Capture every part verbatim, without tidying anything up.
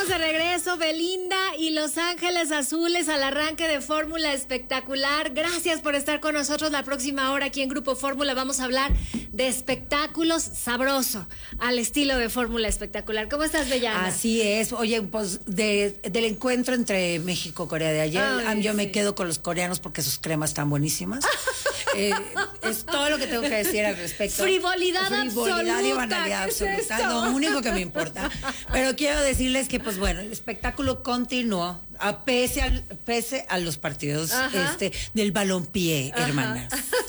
estamos de regreso, Belinda y Los Ángeles Azules al arranque de Fórmula Espectacular. Gracias por estar con nosotros la próxima hora aquí en Grupo Fórmula. Vamos a hablar de espectáculos sabroso al estilo de Fórmula Espectacular. ¿Cómo estás, Bellana? Así es. Oye, pues de, del encuentro entre México y Corea de ayer, Ay, yo sí. me quedo con los coreanos porque sus cremas están buenísimas. eh, es todo lo que tengo que decir al respecto. Frivolidad, Frivolidad absoluta. y banalidad absoluta. Es lo único que me importa. Pero quiero decirles que, pues bueno, el espectáculo continuó a pese, al, pese a los partidos este, del balompié, Ajá. hermanas.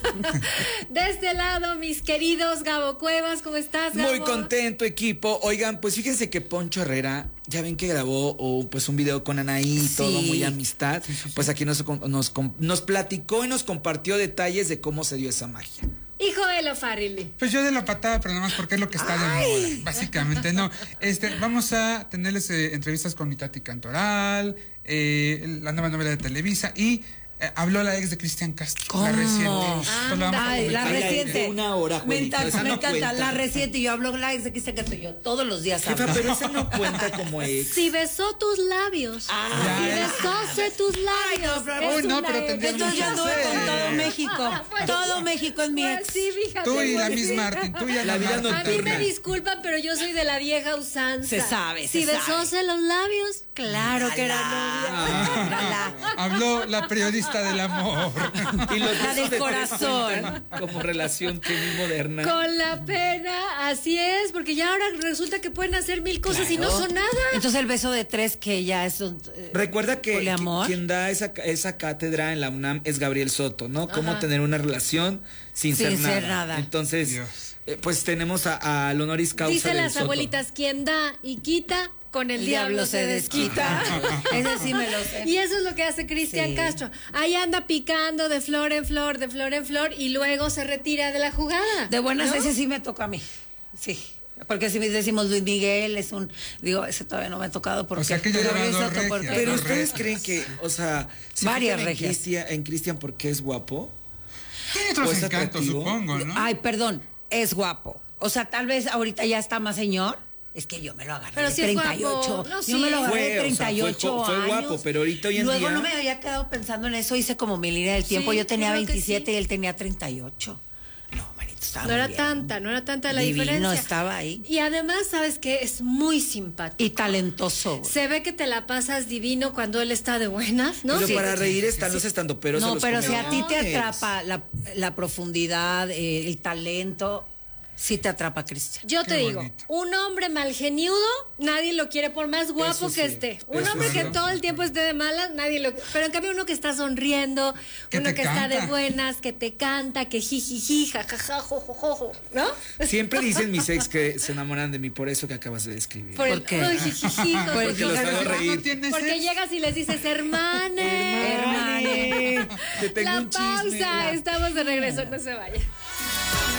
De este lado, mis queridos Gabo Cuevas, ¿cómo estás, Gabo? Muy contento, equipo. Oigan, pues fíjense que Poncho Herrera, ya ven que grabó oh, pues un video con Anaí, sí. todo muy amistad. Sí, sí, sí. Pues aquí nos, nos, nos platicó y nos compartió detalles de cómo se dio esa magia. Hijo de lo Farrelly. Pues yo de la patada, pero nada más porque es lo que está Ay. de moda, básicamente. No, este, vamos a tenerles eh, entrevistas con mi Tati Cantoral, eh, la nueva novela de Televisa y eh, habló la ex de Cristian Castro, ¿Cómo? la reciente. Ah, pues la, Ay, la reciente. Una hora, me encanta, me no encanta. Cuenta. La reciente, yo hablo la ex de Cristian Castro, yo todos los días hablo. Jefa, pero esa no cuenta como ex. Si besó tus labios. Ah, si besóse tus labios. Ay, no, pero tendríamos Entonces yo anduve con todo México. Bueno, todo México es mi ex. Pues sí, fíjate. Tú y la Miss Martin, tú y la, la vida nocturna. A mí me disculpan, pero yo soy de la vieja usanza. Se sabe, Si se besóse sabe. los labios, claro que era novia. Habló la periodista del amor. Y los la del corazón. Como relación que muy moderna. Con la pena, así es, porque ya ahora resulta que pueden hacer mil cosas claro. y no son nada. Entonces el beso de tres que ya es un eh, Recuerda que, que quien da esa, esa cátedra en la UNAM es Gabriel Soto, ¿no? Cómo Ajá. tener una relación sin, sin ser, ser nada. nada. Entonces, eh, pues tenemos a, a honoris causa. Dice las Soto. abuelitas, quien da y quita, con el, el diablo, diablo se desquita. Ese sí me lo sé. Y eso es lo que hace Cristian sí. Castro. Ahí anda picando de flor en flor, de flor en flor, y luego se retira de la jugada. De buenas, ¿no? ese sí me toca a mí. Sí. Porque si decimos Luis Miguel es un, digo, ese todavía no me ha tocado porque, o sea que yo pero, dos regias, porque pero ustedes creen que, o sea, varias regias en Cristian, en Cristian porque es guapo. Tiene otros encantos, supongo, ¿no? Ay, perdón, es guapo. O sea, tal vez ahorita ya está más señor. Es que yo me lo agarré pero de si treinta y ocho. No, sí. Yo me lo agarré fue, de treinta y ocho o sea, fue, fue guapo, años. pero ahorita hoy en Luego día... no me había quedado pensando en eso, hice como mi línea del tiempo. Sí, yo tenía veintisiete sí. y él tenía treinta y ocho. No, manito, estaba No era bien. tanta, no era tanta la Divino, diferencia. estaba ahí. Y además, ¿sabes qué? Es muy simpático. Y talentoso. Güey. Se ve que te la pasas divino cuando él está de buenas, ¿no? Pero sí. para reír están sí. los estandoperos. No, los pero si a ti te comediantes. atrapa la, la profundidad, eh, el talento... Sí te atrapa, Cristian. Yo te Qué digo, bonito. un hombre malgeniudo, nadie lo quiere por más guapo Eso que sí, esté. Un eso hombre sí. que todo el tiempo esté de malas, nadie lo... Pero en cambio uno que está sonriendo, Que uno te que está canta. de buenas, que te canta, que jijiji, jajaja, jojojo, ¿no? Siempre dicen mis ex que se enamoran de mí por eso que acabas de describir. Por, ¿Por el, qué? Ay, jijiji, Porque Porque los hago reír. Porque llegas y les dices, hermane, Hermane. Te tengo La un chisme. pausa, estamos de regreso, no se vayan.